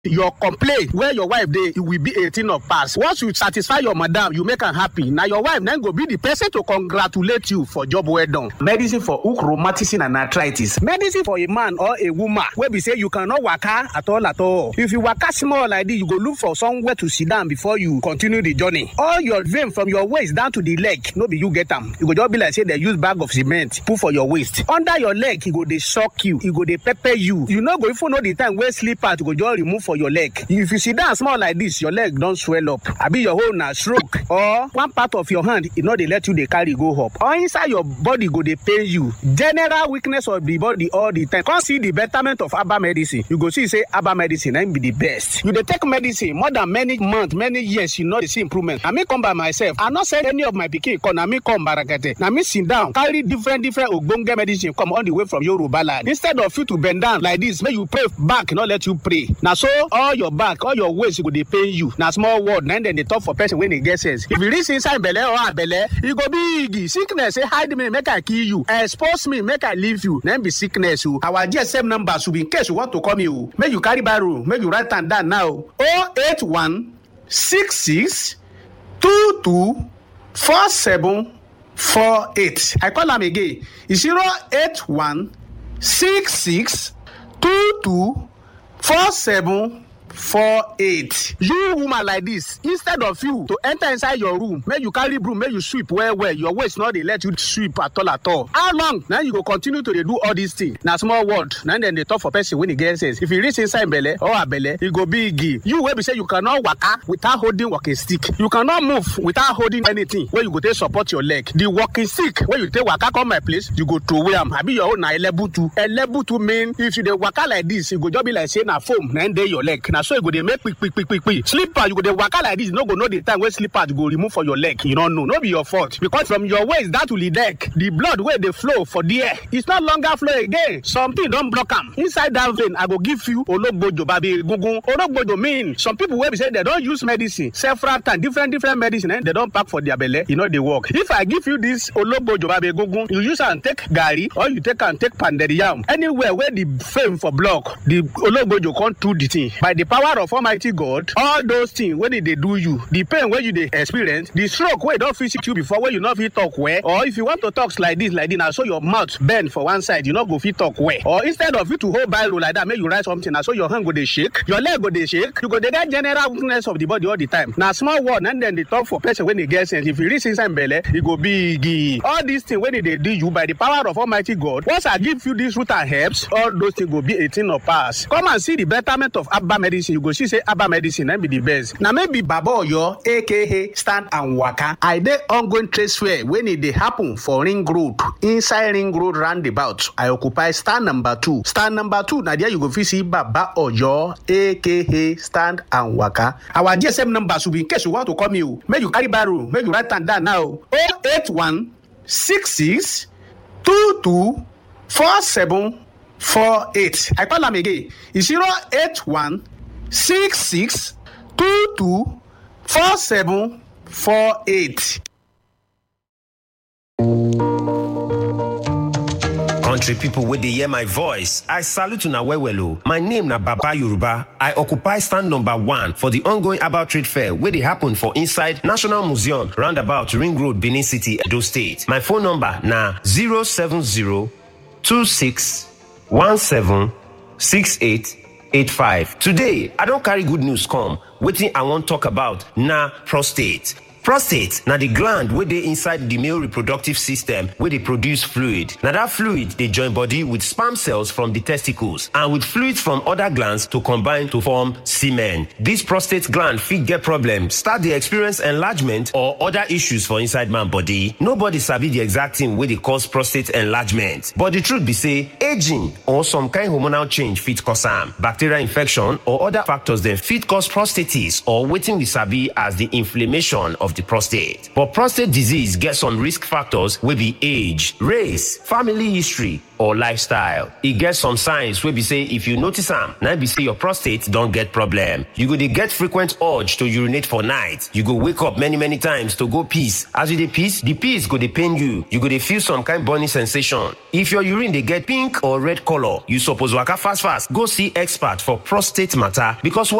your complaint where your wife dey, it will be 18 of pass. Once you satisfy your madam, you make am happy. Now your wife then go be the person to congratulate you for job well done. Medicine for hook, rheumatism and arthritis. Medicine for a man or a woman wey be say you cannot waka at all at all. If you waka small like this, you go look for somewhere to sit down before you continue the journey. All your vein from your waist down to the leg, no be you get am. You go just be like say they use bag of cement put for your waist. Under your leg, e go dey shock you, e go dey pepper you. You no go even know the time wey slipper to go just remove for your leg. If you sit down small like this, your leg don swell up. Abi your whole na stroke, or one part of your hand e no dey let you dey carry go up, or inside your body go dey pain you. General weakness of the body all the time. Come see the betterment of herbal medicine. You go see say herbal medicine na be the best. You dey take medicine more than many months, many years, you no dey see improvement. Na me come by myself. I no send any of my pikin come. Na me come barakete. Na me sit down carry different ogbonge medicine come all the way from Yoruba land. Instead of you to bend down like this, make you pray back, no let you pray. Na so all your back, all your waist go dey pain you. Na small word, na dem dey talk for person wey dey get sense. If you reach inside belle or belle, e go big. Sickness say hide me, make I kill you. Expose me, make I leave you. Na be sickness o. Our GSM number should be in case you want to call me o. Make you carry barrow, make you write am down now. 081 66 22 47 48. I call am again. It's 081 66 22 47 48. You woman like this, instead of you to enter inside your room, make you carry broom, make you sweep well. Your waist not dey let you sweep at all. How long now you go continue to dey do all these things? Na small word. Now then they talk for person when he gets sense. If you reach inside belle or a belle, it go big. You wey be say you cannot waka without holding walking stick. You cannot move without holding anything where you go take support your leg. The walking stick where you take waka come my place, you go throw away am. Abi your own na elebutu. Elebutu mean if you dey waka like this, you go just be like say na foam na dey your leg. So you go dey make quick. Slipper you go dey waka like this, you no go know the time when slipper you go remove for your leg. You don't know, no be your fault, because from your waist down to the neck, the blood where they flow for there, it's not longer flow again. Something don't block am inside that vein. I go give you ologbojo babi gungun. Ologbojo mean some people wey be say they don't use medicine several times, different medicine, and they don't pack for their belly. You know they work. If I give you this ologbojo babi gungun, you use and take gari, or you take and take pounded yam. Anywhere where the vein for block, the ologbojo can't do the thing. By the power of Almighty God, all those things when they do you, the pain where you they experience, the stroke where don't visit you before, where you not fit talk well, or if you want to talk like this, now so your mouth bend for one side, you not go fit talk well, or instead of you to hold Bible like that, make you write something, now so your hand go they shake, your leg go they shake, you go they get general weakness of the body all the time. Now small word, and then they talk for person when they get sense. If you reach inside belly, it go big. All these things when they do you by the power of Almighty God, once I give you this root and herbs, all those things go be 18 or pass. Come and see the betterment of herbal medicine. You go see say herbal medicine and be the best. Now maybe Baba Oyo, aka Stand and Waka, I dey ongoing trade fair when it dey happen for Ring Road, inside Ring Road roundabout. I occupy stand number 2. Stand number 2, now there you go see Baba Oyo, aka Stand and Waka. Our GSM number should be in case you want to call me. Make you carry barrow, make you write am down now. 081 66 22 47 48. I call am again. It's 081 66 22 47 48. Country people wey dey hear my voice, I salute una well o. My name na Baba Yoruba. I occupy stand number 1 for the ongoing herbal trade fair wey dey happen for inside National Museum roundabout Ring Road, Benin City, Edo State. My phone number na 070 26 17 68 85. Today, I don't carry good news come. Wetin I wan talk about na prostate. Prostate na the gland wey dey inside the male reproductive system wey dey produce fluid. Na that fluid dey join body with sperm cells from the testicles and with fluids from other glands to combine to form semen. This prostate gland fit get problem, start dey experience enlargement or other issues for inside man body. Nobody sabi the exact thing wey dey cause prostate enlargement, but the truth be say aging or some kind hormonal change fit cause am. Bacterial infection or other factors dem fit cause prostatitis, or wetin we sabi as the inflammation of of the prostate. But prostate disease gets some risk factors wey be age, race, family history, or lifestyle. E get some signs wey be say if you notice am, na be say your prostate don get problem. You go dey get frequent urge to urinate for night. You go wake up many times to go piss. As you dey piss, the piss go dey pain you. You go dey feel some kind burning sensation. If your urine dey get pink or red color, you suppose waka fast go see expert for prostate matter because